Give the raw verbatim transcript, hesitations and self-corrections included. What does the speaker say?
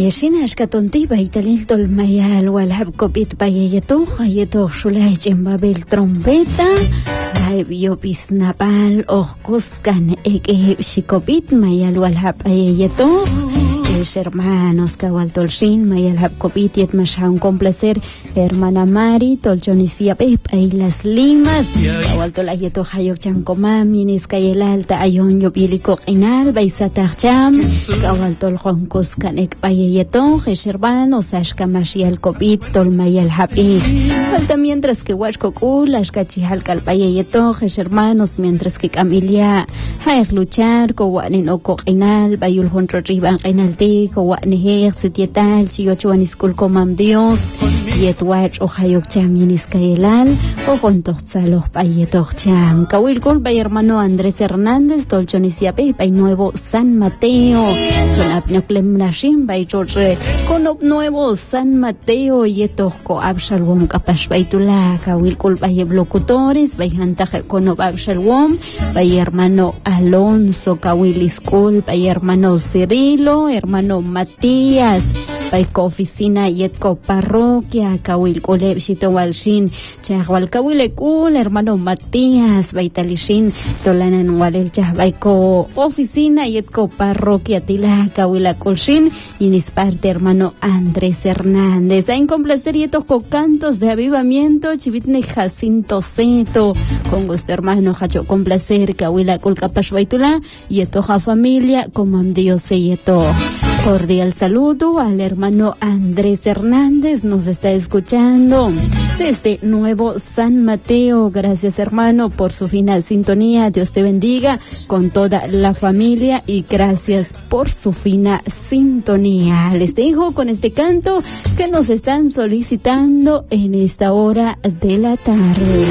Shina shkatonti baitalil tolmayal walhab kopit bayeto hayeto shulay chembabel trompeta baibio pisnapal ojkuskan eke shikopit mayal walhab bayeto hermanos kawal tolshin mayal hab kopit yet mashaun con placer hermana Mari tolchonisia pep ay las limas kawal tolayeto hayok cham komam minis kayel alta ayon yo biliko inal baisatacham kawal tol kuskan ek bayeto hermanos ashkamashial kopit tol mayal habi falta mientras que washkokul ashkachihal kal bayeto hermanos mientras que Camilia hayek luchar ko wanin oko inal bayul honro riban inal ko wa neher setietal chiochuan iskul komam Dios yetwach o hayok chaminis kaelal o contoxalos payetoch cham kawil kol bay hermano Andrés Hernández tolchonisia pe bay nuevo San Mateo chonapnoklem nashim bay chorre konop nuevo San Mateo yetoch ko abshalom kapash baytula kawil kol bay locutores bay hantaje konop abshalom bay hermano Alonso kawil iskul bay hermano Cirilo hermano Matías Paiko oficina yetko parroquia kawil kole bshito walshin chahwal kawile kul hermano Matías baitalishin tolanan walel chah baiko oficina yetko parroquia tila kawila kulshin inis parte hermano Andrés Hernández en complacer yetos con cantos de avivamiento chivitne Jacinto Seto con gusto hermano hacho complacer kawila kul kapash baitula yetoja familia como Dios yeto. Cordial saludo al hermano Andrés Hernández, nos está escuchando desde Nuevo San Mateo. Gracias hermano por su fina sintonía, Dios te bendiga con toda la familia y gracias por su fina sintonía. Les dejo con este canto que nos están solicitando en esta hora de la tarde.